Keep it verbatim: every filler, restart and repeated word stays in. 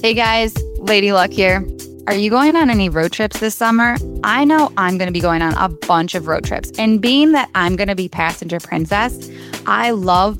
Hey guys, Lady Luck here. Are you going on any road trips this summer? I know I'm going to be going on a bunch of road trips. And being that I'm going to be passenger princess, I love